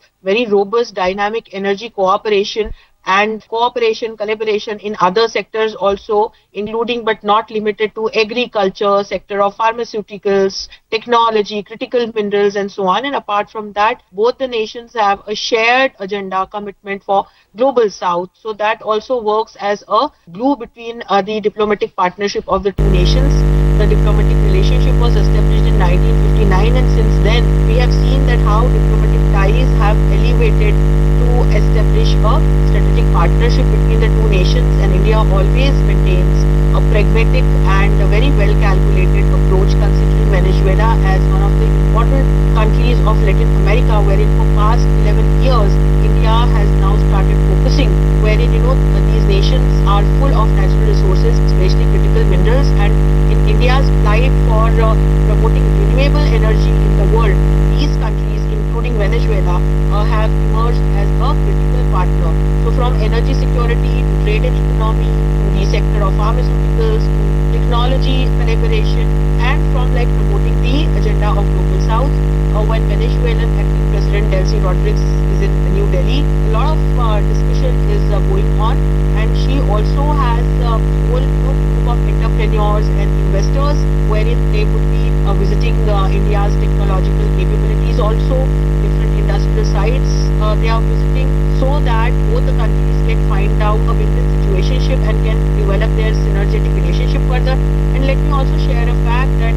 very robust, dynamic energy cooperation and cooperation, collaboration in other sectors also, including but not limited to agriculture, sector of pharmaceuticals, technology, critical minerals, and so on. And apart from that, both the nations have a shared agenda commitment for global south. So that also works as a glue between the diplomatic partnership of the two nations. The diplomatic relationship was established in 1959, and since then we have seen that how diplomatic ties have elevated to establish a strategic partnership between the two nations, and India always maintains a pragmatic and a very well calculated approach, considering Venezuela as one of the important countries of Latin America, wherein for past 11 years India has now started focusing, wherein these nations are full of natural resources, especially critical minerals, and in India's plight for promoting renewable energy in the world, these countries, including Venezuela, have emerged as a critical partner. So from energy security to trade and economy to the sector of pharmaceuticals to technology collaboration, and from promoting the agenda of global south. When Venezuelan acting President Delcy Rodriguez is in New Delhi, a lot of discussion is going on, and she also has a whole group of entrepreneurs and investors, wherein they would be visiting India's technological capabilities, also different industrial sites they are visiting, so that both the countries can find out a win-win situationship and can develop their synergetic relationship further. And let me also share a fact that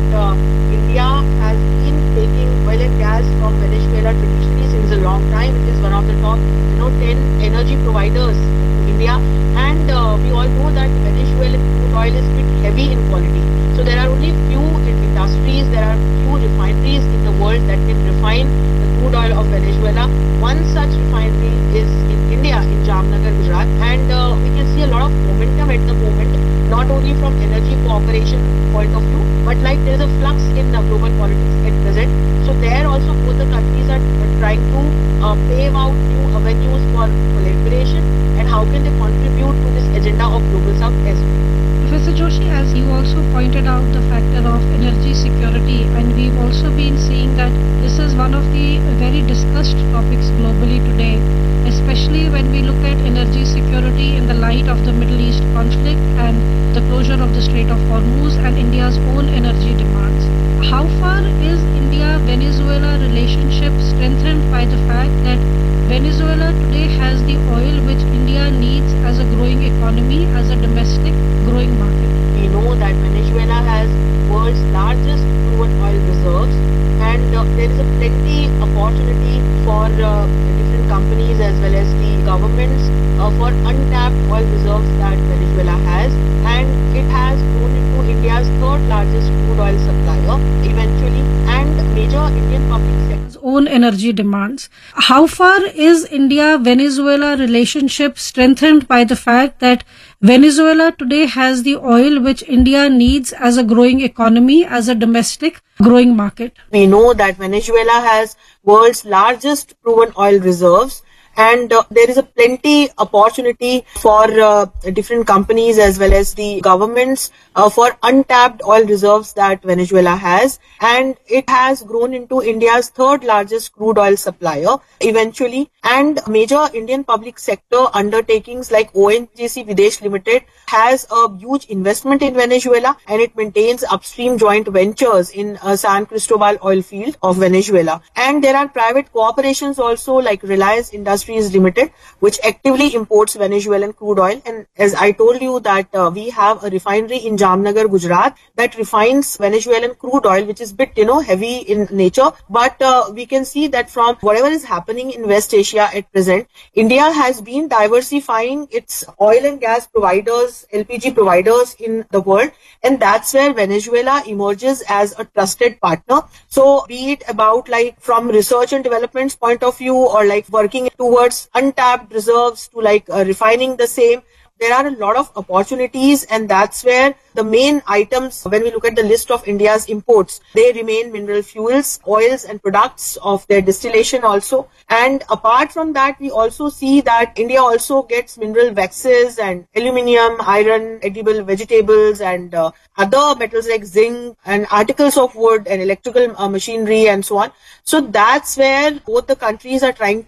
India has been taking oil and gas from Venezuela traditionally since a long time. It is one of the top 10 energy providers to India, and we all know that Venezuelan crude oil is a bit heavy in quality. So there are only few industries, there are few refineries in the world that can refine the crude oil of Venezuela. One such refinery is in India, in Jamnagar, Gujarat, and we can see a lot of momentum at the moment, not only from energy cooperation point of view, but there is a flux in global politics at present. So there also both the countries are trying to pave out new avenues for collaboration, and how can they contribute to this agenda of global south as well. Professor Joshi, as you also pointed out the factor of energy security, and we've also been seeing that this is one of the very discussed topics globally today, especially when we look at energy security in the light of the Middle East conflict and the closure of the Strait of Hormuz and India's own energy demands. How far is India-Venezuela relationship strengthened by the fact that Venezuela today has the oil which India needs as a growing economy, as a domestic growing market? We know that Venezuela has world's largest proven oil reserves, and there is a plenty opportunity for different companies as well as the governments for untapped oil reserves that Venezuela has, and it has grown into India's third largest crude oil supplier eventually, and major Indian public sector own energy demands. How far is India-Venezuela relationship strengthened by the fact that Venezuela today has the oil which India needs as a growing economy, as a domestic growing market? We know that Venezuela has world's largest proven oil reserves, and there is a plenty opportunity for different companies as well as the governments for untapped oil reserves that Venezuela has, and it has grown into India's third largest crude oil supplier eventually, and major Indian public sector undertakings like ONGC Videsh Limited has a huge investment in Venezuela, and it maintains upstream joint ventures in San Cristobal oil field of Venezuela. And there are private corporations also like Reliance Industries Limited, which actively imports Venezuelan crude oil. And as I told you that we have a refinery in Jamnagar, Gujarat that refines Venezuelan crude oil, which is a bit, heavy in nature. But we can see that from whatever is happening in West Asia at present, India has been diversifying its oil and gas providers, LPG providers in the world. And that's where Venezuela emerges as a trusted partner. So be it about from research and development's point of view, or working towards untapped reserves to refining the same, there are a lot of opportunities, and that's where the main items, when we look at the list of India's imports, they remain mineral fuels, oils and products of their distillation also. And apart from that, we also see that India also gets mineral waxes and aluminium, iron, edible vegetables and other metals like zinc and articles of wood and electrical machinery and so on. So that's where both the countries are trying